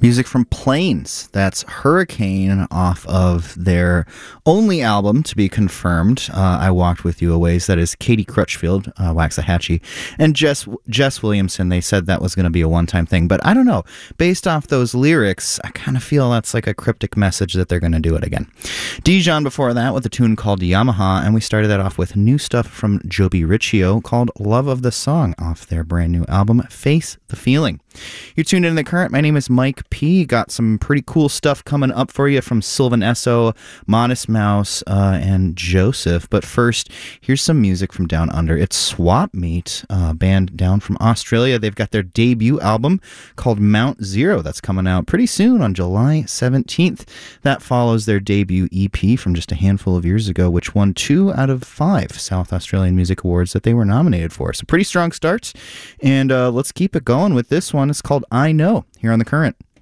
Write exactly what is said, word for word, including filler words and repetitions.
Music from Planes. That's Hurricane off of their only album to be confirmed. Uh, I Walked With You a Ways. That is Katie Crutchfield, uh, Waxahachie, and Jess Jess Williamson. They said that was going to be a one-time thing, but I don't know. Based off those lyrics, I kind of feel that's like a cryptic message that they're going to do it again. Dijon before that with a tune called Yamaha, and we started that off with new stuff from Joby Riccio called Love of the Song off their brand new album, Face the Feeling. You're tuned in to The Current. My name is Mike P. Got some pretty cool stuff coming up for you from Sylvan Esso, Modest Mouse, uh, and Joseph. But first, here's some music from Down Under. It's Swap Meet, a band down from Australia. They've got their debut album called Mount Zero that's coming out pretty soon on July seventeenth. That follows their debut E P from just a handful of years ago, which won two out of five South Australian Music Awards that they were nominated for. So pretty strong starts. And uh, let's keep it going with this one. It's called I Know here on The Current.